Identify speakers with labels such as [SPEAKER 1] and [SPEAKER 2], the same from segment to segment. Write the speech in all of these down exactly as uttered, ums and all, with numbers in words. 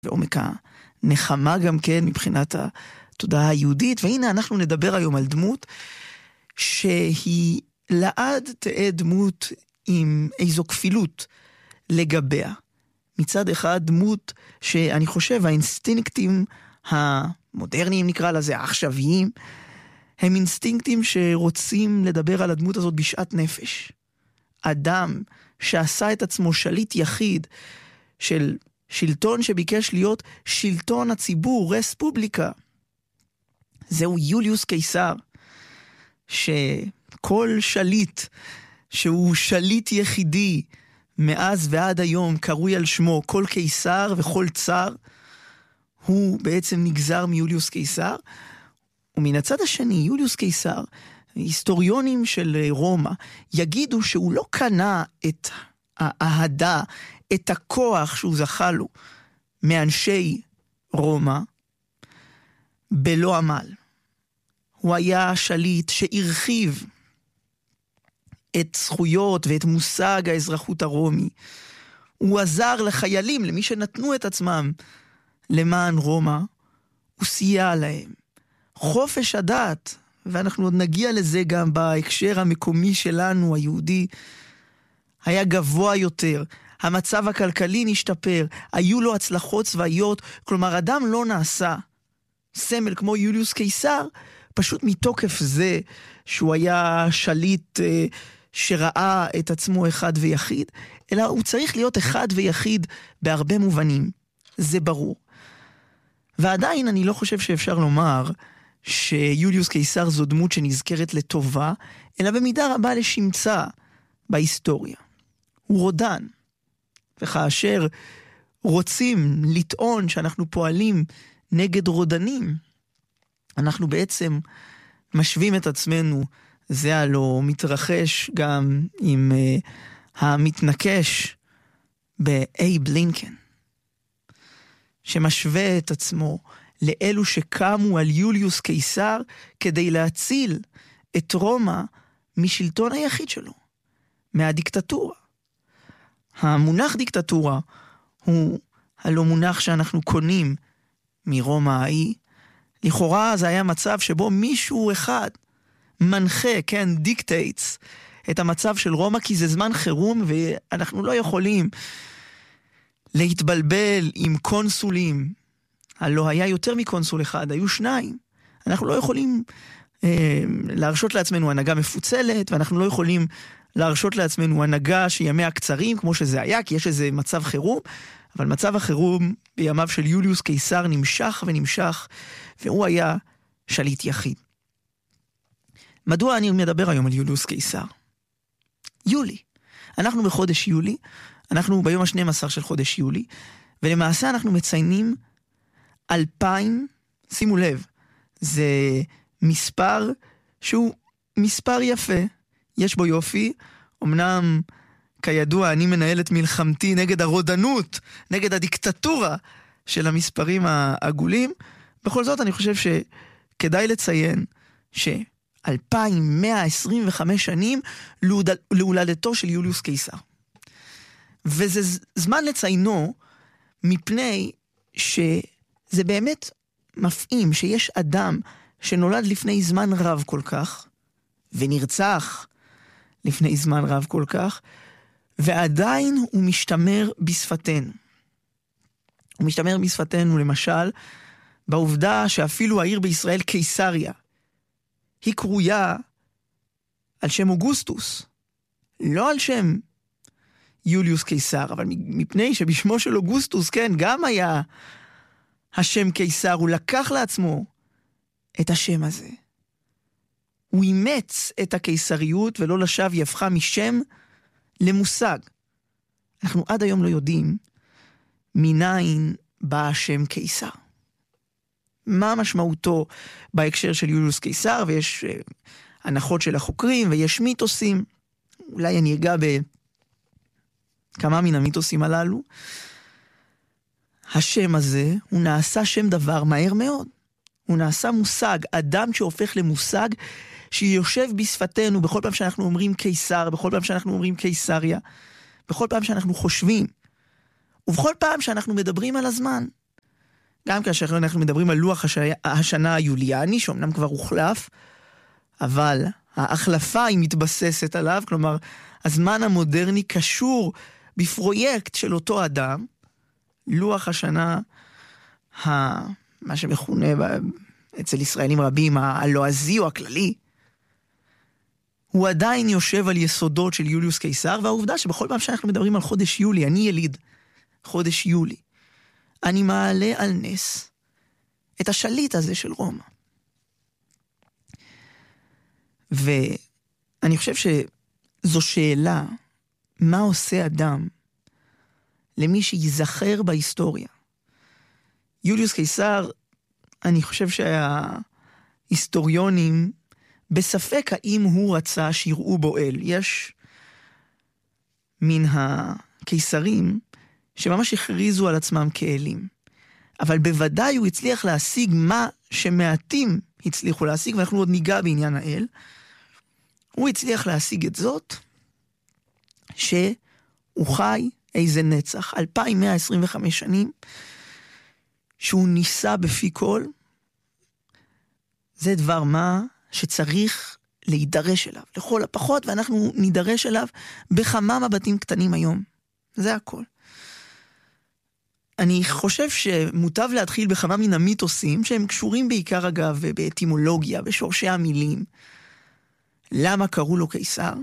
[SPEAKER 1] ועומק הנחמה גם כן מבחינת התודעה היהודית. והנה אנחנו נדבר היום על דמות שהיא לעד תהיה דמות עם איזו כפילות לגביה. מצד אחד דמות שאני חושב האינסטינקטים המודרניים נקרא לזה, העכשוויים, הם אינסטינקטים שרוצים לדבר על הדמות הזאת בשעת נפש. אדם שעשה את עצמו שליט יחיד של שלטון שביקש להיות שלטון הציבור, רספובליקה. זהו יוליוס קיסר, שכל שליט שהוא שליט יחידי מאז ועד היום קרוי על שמו, כל קיסר וכל צר, הוא בעצם נגזר מיוליוס קיסר. ומן הצד השני, יוליוס קיסר, היסטוריונים של רומא, יגידו שהוא לא קנה את האהדה, את הכוח שהוא זכה לו מאנשי רומא, בלא עמל. הוא היה שליט שהרחיב את זכויות ואת מושג האזרחות הרומי. הוא עזר לחיילים, למי שנתנו את עצמם למען רומא, הוא סייע להם. חופש הדת, ואנחנו עוד נגיע לזה גם בהקשר המקומי שלנו, היהודי, היה גבוה יותר. המצב הכלכלי נשתפר, היו לו הצלחות צבאיות, כלומר אדם לא נעשה סמל כמו יוליוס קיסר, פשוט מתוקף זה שהוא היה שליט אה, שראה את עצמו אחד ויחיד, אלא הוא צריך להיות אחד ויחיד בהרבה מובנים, זה ברור. ועדיין אני לא חושב שאפשר לומר שיוליוס קיסר זו דמות שנזכרת לטובה, אלא במידה רבה לשמצה בהיסטוריה. הוא רודן, וכאשר רוצים לטעון שאנחנו פועלים נגד רודנים, אנחנו בעצם משווים את עצמנו, זה הלא מתרחש גם עם uh, המתנקש באייב לינקן, שמשווה את עצמו לאלו שקמו על יוליוס קיסר כדי להציל את רומא משלטון היחיד שלו, מהדיקטטורה. המונח דיקטטורה הוא הלא מונח שאנחנו קונים מרומא ההיא. לכאורה זה היה מצב שבו מישהו אחד מנחה, כן, דיקטייטס, את המצב של רומא, כי זה זמן חירום ואנחנו לא יכולים להתבלבל עם קונסולים. הלא היה יותר מקונסול אחד, היו שניים. אנחנו לא יכולים אה, להרשות לעצמנו הנהגה מפוצלת, ואנחנו לא יכולים להרשות לעצמנו הנהגה שימיה קצרים, כמו שזה היה, כי יש איזה מצב חירום, אבל מצב החירום בימיו של יוליוס קיסר נמשך ונמשך, והוא היה שליט יחיד. מדוע אני מדבר היום על יוליוס קיסר? יולי. אנחנו בחודש יולי, אנחנו ביום ה-שנים עשר של חודש יולי, ולמעשה אנחנו מציינים אלפיים, שימו לב, זה מספר שהוא מספר יפה, יש בו יופי, אמנם כידוע אני מנהל את מלחמתי נגד הרודנות, נגד הדיקטטורה של המספרים העגולים, בכל זאת אני חושב שכדאי לציין ש-אלפיים מאה עשרים וחמש שנים להולדתו של יוליוס קיסר. וזה זמן לציינו מפני שזה באמת מפעים שיש אדם שנולד לפני זמן רב כל כך, ונרצח לפני זמן רב כל כך, ועדיין הוא משתמר בשפתנו. הוא משתמר בשפתנו למשל, בעובדה שאפילו העיר בישראל קיסריה, היא קרויה על שם אוגוסטוס, לא על שם יוליוס קיסר, אבל מפני שבשמו של אוגוסטוס, כן, גם היה השם קיסר, הוא לקח לעצמו את השם הזה. הוא אימץ את הקיסריות, ולא לשווא היא הפכה משם למושג. אנחנו עד היום לא יודעים מניין בא השם קיסר. מה משמעותו בהקשר של יוליוס קיסר, ויש uh, הנחות של החוקרים, ויש מיתוסים. אולי אני אגע בכמה מן המיתוסים הללו. השם הזה, הוא נעשה שם דבר מהר מאוד. הוא נעשה מושג, אדם שהופך למושג, שיושב בשפתנו בכל פעם שאנחנו אומרים קיסר, בכל פעם שאנחנו אומרים קיסריה, בכל פעם שאנחנו חושבים, ובכל פעם שאנחנו מדברים על הזמן. גם כאשר אנחנו מדברים על לוח השנה היוליאני, שאומנם כבר הוחלף, אבל ההחלפה היא מתבססת עליו, כלומר, הזמן המודרני קשור בפרויקט של אותו אדם, לוח השנה, ה... מה שמכונה אצל ישראלים רבים, הלועזי או הכללי, הוא עדיין יושב על יסודות של יוליוס קיסר, והעובדה שבכל פעם שאנחנו מדברים על חודש יולי, אני יליד חודש יולי, אני מעלה על נס את השליט הזה של רומא. ואני חושב שזו שאלה, מה עושה אדם למי שיזכר בהיסטוריה? יוליוס קיסר, אני חושב שההיסטוריונים בספק האם הוא רצה שיראו בו אל. יש מן הקיסרים שממש הכריזו על עצמם כאלים. אבל בוודאי הוא הצליח להשיג מה שמעטים הצליחו להשיג, ואנחנו עוד ניגע בעניין האל. הוא הצליח להשיג את זאת, שהוא חי איזה נצח, אלפיים מאה עשרים וחמש שנים, שהוא ניסה בפי כל. זה דבר מה שצריך להידרש אליו, לכל הפחות, ואנחנו נידרש אליו בכמה מבטים קטנים היום. זה הכל. אני חושב שמוטב להתחיל בכמה מן המיתוסים, שהם קשורים בעיקר אגב באטימולוגיה, בשורשי המילים. למה קראו לו קיסר?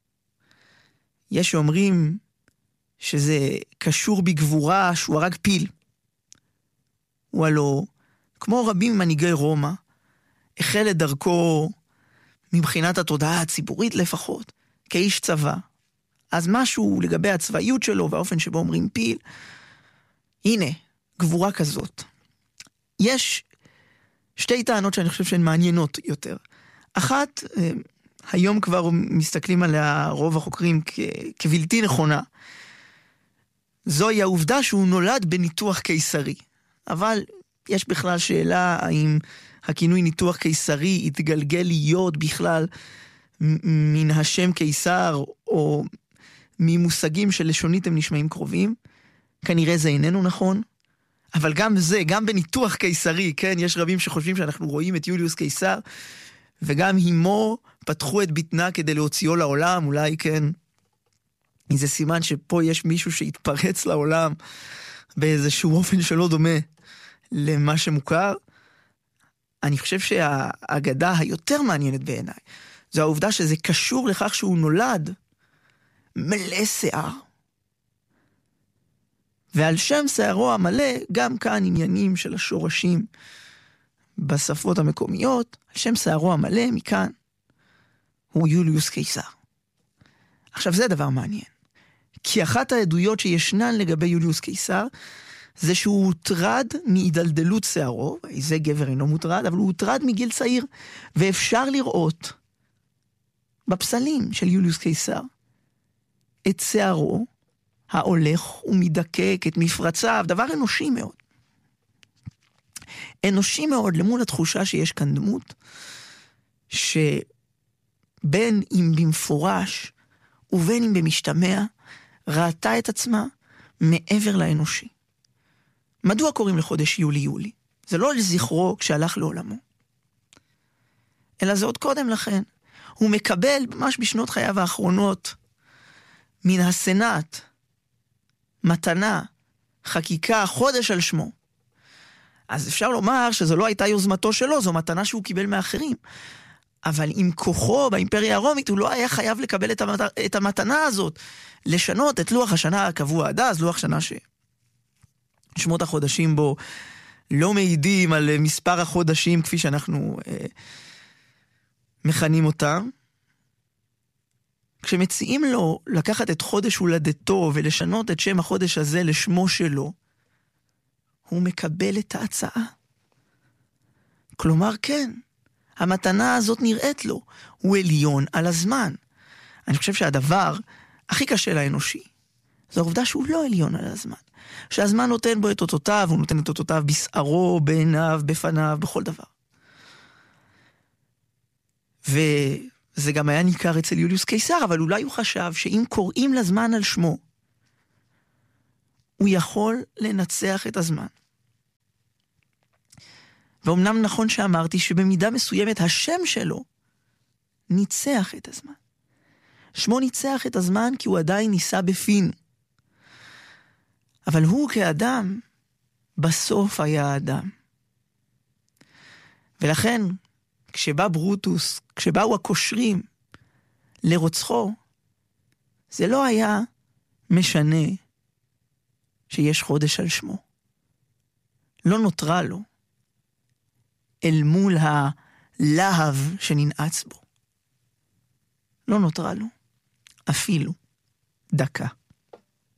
[SPEAKER 1] יש שאומרים שזה קשור בגבורה שהוא הרג פיל. הוא הלא, כמו רבים מנהיגי רומא, החל את דרכו מבחינת התודעה הציבורית לפחות, כאיש צבא. אז משהו לגבי הצבאיות שלו והאופן שבו אומרים פיל, הנה, גבורה כזאת. יש שתי טענות שאני חושב שהן מעניינות יותר. אחת, היום כבר מסתכלים עליה רוב החוקרים כ- כבלתי נכונה. זוהי העובדה שהוא נולד בניתוח קיסרי. אבל יש בכלל שאלה האם הכינוי ניתוח קיסרי יתגלגל להיות בכלל מן השם קיסר, או ממושגים שלשונית הם נשמעים קרובים. כנראה זה איננו נכון. אבל גם זה, גם בניתוח קיסרי, כן, יש רבים שחושבים שאנחנו רואים את יוליוס קיסר, וגם הימו פתחו את ביטנה כדי להוציאו לעולם, אולי כן, איזה סימן שפה יש מישהו שהתפרץ לעולם, באיזשהו אופן שלא דומה למה שמוכר. אני חושב שהאגדה היותר מעניינת בעיניי, זו העובדה שזה קשור לכך שהוא נולד מלא שיער. ועל שם שיערו המלא, גם כאן עניינים של השורשים בשפות המקומיות, על שם שיערו המלא, מכאן, הוא יוליוס קיסר. עכשיו זה דבר מעניין. כי אחת העדויות שישנן לגבי יוליוס קיסר, זה שהוא הוטרד מהידלדלות שיערו, איזה גבר אינו מוטרד, אבל הוא הוטרד מגיל צעיר, ואפשר לראות בפסלים של יוליוס קיסר את שיערו ההולך ומדקק, את מפרציו, דבר אנושי מאוד. אנושי מאוד למול התחושה שיש כאן דמות, שבין אם במפורש ובין אם במשתמע, ראתה את עצמה מעבר לאנושי. מדוע קוראים לחודש יולי-יולי? זה לא לזכרו כשהלך לעולמו, אלא זה עוד קודם לכן. הוא מקבל ממש בשנות חייו האחרונות מן הסנאט מתנה, חקיקה, חודש על שמו. אז אפשר לומר שזו לא הייתה יוזמתו שלו, זו מתנה שהוא קיבל מאחרים. אבל עם כוחו באימפריה הרומית הוא לא היה חייב לקבל את, המת... את המתנה הזאת, לשנות את לוח השנה הקבוע עד אז, לוח שנה ששמות החודשים בו לא מעידים על מספר החודשים כפי שאנחנו אה, מכנים אותם. כשמציעים לו לקחת את חודש הולדתו ולשנות את שם החודש הזה לשמו שלו, הוא מקבל את ההצעה. כלומר כן, המתנה הזאת נראית לו, הוא עליון על הזמן. אני חושב שהדבר הכי קשה לאנושי, זו העובדה שהוא לא עליון על הזמן. שהזמן נותן בו את אותותיו, הוא נותן את אותותיו בשערו, בעיניו, בפניו, בכל דבר. וזה גם היה ניכר אצל יוליוס קיסר, אבל אולי הוא חשב שאם קוראים לזמן על שמו, הוא יכול לנצח את הזמן. ואומנם נכון שאמרתי שבמידה מסוימת השם שלו ניצח את הזמן. שמו ניצח את הזמן כי הוא עדיין ניסה בפינו. אבל הוא כאדם בסוף היה אדם. ולכן כשבא ברוטוס, כשבאו הקושרים לרוצחו, זה לא היה משנה שיש חודש על שמו. לא נותרה לו אל מול הלהב שננעץ בו. לא נותרה לו אפילו דקה.